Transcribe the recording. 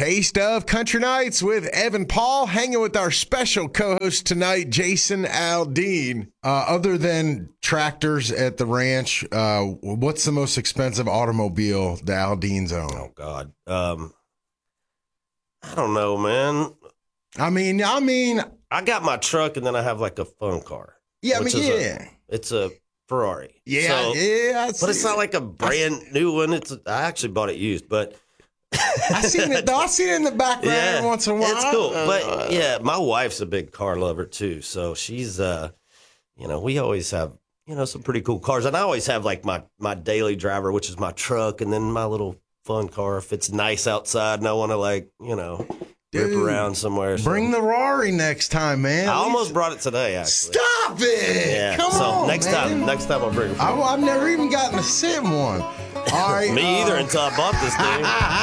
Taste of Country Nights with Evan Paul, hanging with our special co-host tonight, Jason Aldean. Other than tractors at the ranch, what's the most expensive automobile the Aldeans own? Oh, God. I don't know, man. I mean, I got my truck, and then I have like a fun car. yeah, It's a Ferrari. yeah. But it's not like a brand new one. I actually bought it used, but I seen it though. I seen it in the background every once in a while. It's cool. But yeah, my wife's a big car lover too. So she's, we always have, some pretty cool cars. And I always have like my daily driver, which is my truck, and then my little fun car if it's nice outside and I want to rip around somewhere. Bring the Rari next time, man. I almost brought it today, actually. Stop it! Yeah. Come on, next man. time I'll bring it. I've never even gotten to sit in one. All right. Me either until I bought this thing.